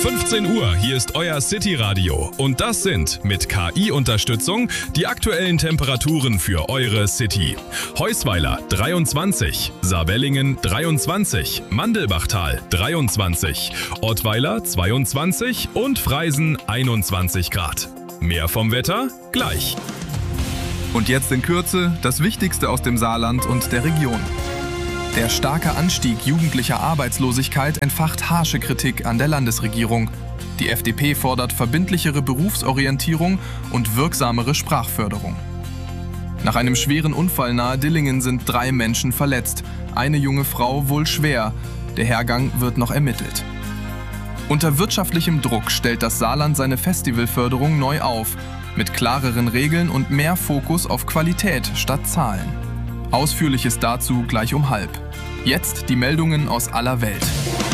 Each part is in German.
15 Uhr, hier ist euer City Radio. Und das sind mit KI-Unterstützung die aktuellen Temperaturen für eure City. Heusweiler 23, Saarwellingen 23, Mandelbachtal 23, Ottweiler 22 und Freisen 21 Grad. Mehr vom Wetter gleich. Und jetzt in Kürze das Wichtigste aus dem Saarland und der Region. Der starke Anstieg jugendlicher Arbeitslosigkeit entfacht harsche Kritik an der Landesregierung. Die FDP fordert verbindlichere Berufsorientierung und wirksamere Sprachförderung. Nach einem schweren Unfall nahe Dillingen sind 3 Menschen verletzt, eine junge Frau wohl schwer. Der Hergang wird noch ermittelt. Unter wirtschaftlichem Druck stellt das Saarland seine Festivalförderung neu auf, mit klareren Regeln und mehr Fokus auf Qualität statt Zahlen. Ausführliches dazu gleich um 12:30. Jetzt die Meldungen aus aller Welt.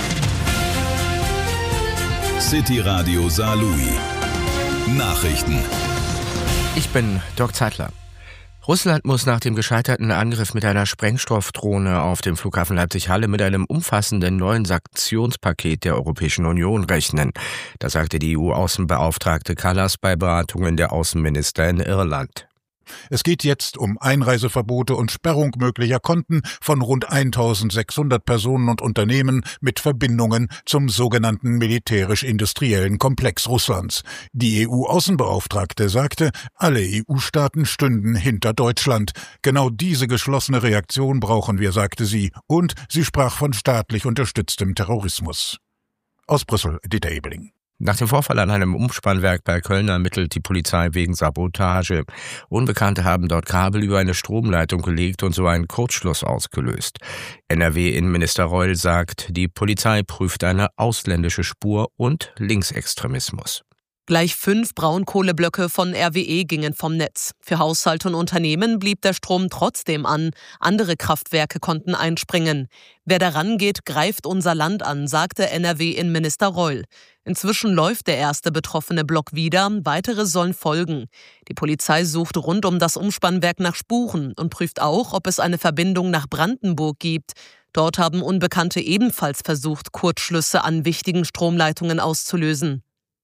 City Radio Saarlouis. Nachrichten. Ich bin Dirk Zeitler. Russland muss nach dem gescheiterten Angriff mit einer Sprengstoffdrohne auf dem Flughafen Leipzig-Halle mit einem umfassenden neuen Sanktionspaket der Europäischen Union rechnen. Das sagte die EU-Außenbeauftragte Kallas bei Beratungen der Außenminister in Irland. Es geht jetzt um Einreiseverbote und Sperrung möglicher Konten von rund 1.600 Personen und Unternehmen mit Verbindungen zum sogenannten militärisch-industriellen Komplex Russlands. Die EU-Außenbeauftragte sagte, alle EU-Staaten stünden hinter Deutschland. Genau diese geschlossene Reaktion brauchen wir, sagte sie, und sie sprach von staatlich unterstütztem Terrorismus. Aus Brüssel, Dieter Ebeling. Nach dem Vorfall an einem Umspannwerk bei Köln ermittelt die Polizei wegen Sabotage. Unbekannte haben dort Kabel über eine Stromleitung gelegt und so einen Kurzschluss ausgelöst. NRW-Innenminister Reul sagt, die Polizei prüft eine ausländische Spur und Linksextremismus. Gleich 5 Braunkohleblöcke von RWE gingen vom Netz. Für Haushalte und Unternehmen blieb der Strom trotzdem an. Andere Kraftwerke konnten einspringen. Wer daran geht, greift unser Land an, sagte NRW-Innenminister Reul. Inzwischen läuft der erste betroffene Block wieder, weitere sollen folgen. Die Polizei sucht rund um das Umspannwerk nach Spuren und prüft auch, ob es eine Verbindung nach Brandenburg gibt. Dort haben Unbekannte ebenfalls versucht, Kurzschlüsse an wichtigen Stromleitungen auszulösen.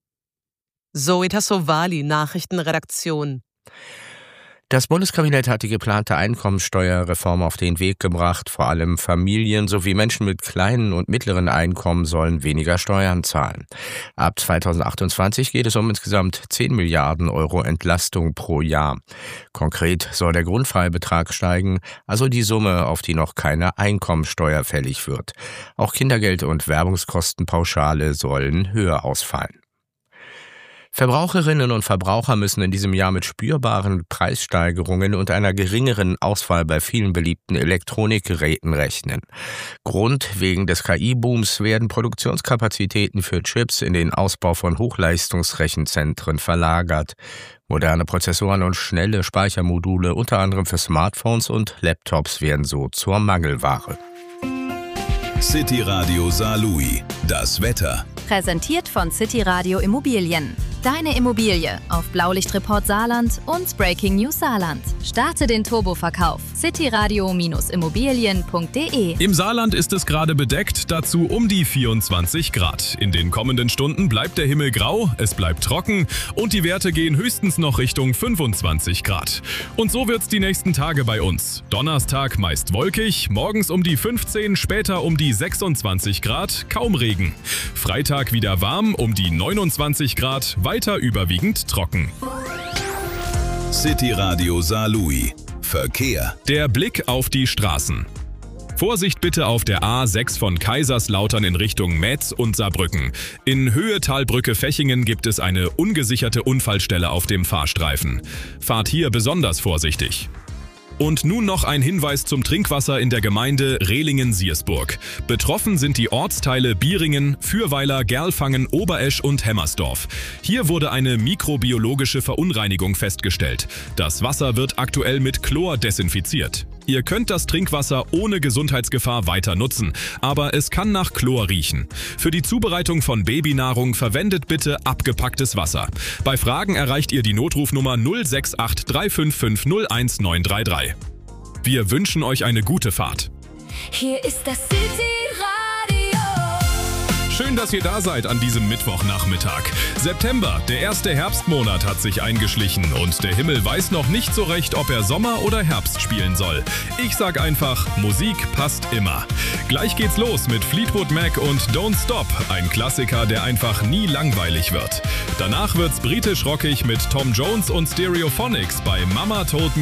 Zoe Tassovali, Nachrichtenredaktion. Das Bundeskabinett hat die geplante Einkommensteuerreform auf den Weg gebracht. Vor allem Familien sowie Menschen mit kleinen und mittleren Einkommen sollen weniger Steuern zahlen. Ab 2028 geht es um insgesamt 10 Milliarden Euro Entlastung pro Jahr. Konkret soll der Grundfreibetrag steigen, also die Summe, auf die noch keine Einkommensteuer fällig wird. Auch Kindergeld und Werbungskostenpauschale sollen höher ausfallen. Verbraucherinnen und Verbraucher müssen in diesem Jahr mit spürbaren Preissteigerungen und einer geringeren Auswahl bei vielen beliebten Elektronikgeräten rechnen. Grund: wegen des KI-Booms werden Produktionskapazitäten für Chips in den Ausbau von Hochleistungsrechenzentren verlagert. Moderne Prozessoren und schnelle Speichermodule, unter anderem für Smartphones und Laptops, werden so zur Mangelware. City Radio Saarlouis. Das Wetter. Präsentiert von City Radio Immobilien. Deine Immobilie auf Blaulichtreport Saarland und Breaking News Saarland. Starte den Turboverkauf. cityradio-immobilien.de. Im Saarland ist es gerade bedeckt, dazu um die 24 Grad. In den kommenden Stunden bleibt der Himmel grau, es bleibt trocken und die Werte gehen höchstens noch Richtung 25 Grad. Und so wird's die nächsten Tage bei uns. Donnerstag meist wolkig, morgens um die 15, später um die 26 Grad, kaum Regen. Freitag wieder warm, um die 29 Grad, weiter überwiegend trocken. City Radio Saarlouis. Verkehr. Der Blick auf die Straßen. Vorsicht bitte auf der A6 von Kaiserslautern in Richtung Metz und Saarbrücken. In Höhe Talbrücke-Fechingen gibt es eine ungesicherte Unfallstelle auf dem Fahrstreifen. Fahrt hier besonders vorsichtig. Und nun noch ein Hinweis zum Trinkwasser in der Gemeinde Rehlingen-Siersburg. Betroffen sind die Ortsteile Bieringen, Fürweiler, Gerlfangen, Oberesch und Hemmersdorf. Hier wurde eine mikrobiologische Verunreinigung festgestellt. Das Wasser wird aktuell mit Chlor desinfiziert. Ihr könnt das Trinkwasser ohne Gesundheitsgefahr weiter nutzen, aber es kann nach Chlor riechen. Für die Zubereitung von Babynahrung verwendet bitte abgepacktes Wasser. Bei Fragen erreicht ihr die Notrufnummer 068 355 01933. Wir wünschen euch eine gute Fahrt. Hier ist das City Radio. schön, dass ihr da seid an diesem Mittwochnachmittag. September, der erste Herbstmonat hat sich eingeschlichen und der Himmel weiß noch nicht so recht, ob er Sommer oder Herbst spielen soll. Ich sag einfach, Musik passt immer. Gleich geht's los mit Fleetwood Mac und Don't Stop, ein Klassiker, der einfach nie langweilig wird. Danach wird's britisch rockig mit Tom Jones und Stereophonics bei Mama Told Me